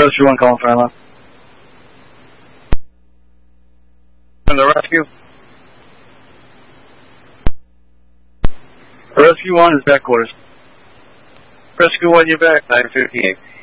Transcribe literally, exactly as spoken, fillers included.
Rescue one calling for airline. And the rescue? Rescue one is back quarters. Rescue one, you're back, nine fifty-eight.